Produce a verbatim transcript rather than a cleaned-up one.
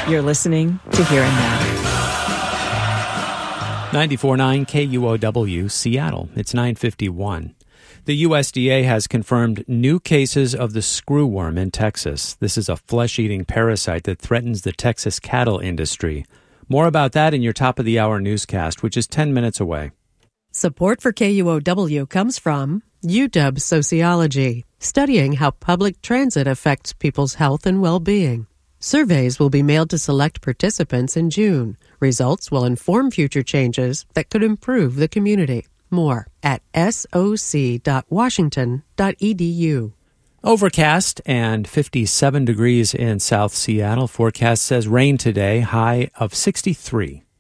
You're listening to Here and Now. ninety-four point nine K U O W, Seattle. It's nine fifty-one. The U S D A has confirmed new cases of the screwworm in Texas. This is a flesh-eating parasite that threatens the Texas cattle industry. More about that in your top-of-the-hour newscast, which is ten minutes away. Support for K U O W comes from U W Sociology, studying how public transit affects people's health and well-being. Surveys will be mailed to select participants in June. Results will inform future changes that could improve the community. More at S O C dot washington dot E D U. Overcast and fifty-seven degrees in South Seattle. Forecast says rain today, high of sixty-three.